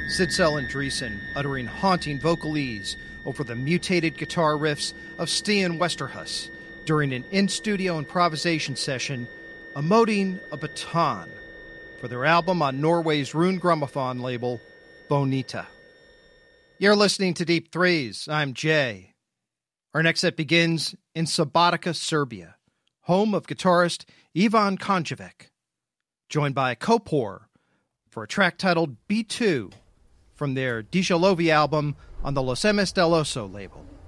Sidsel and Andreessen uttering haunting vocalese over the mutated guitar riffs of Stian Westerhus during an in-studio improvisation session emoting a baton for their album on Norway's Rune Gramophone label, Bonita. You're listening to Deep Threes. I'm Jay. Our next set begins in Subotica, Serbia, home of guitarist Ivan Konjevic, joined by Kopor for a track titled B2 from their Dijalovi album on the Los Emes del Oso label.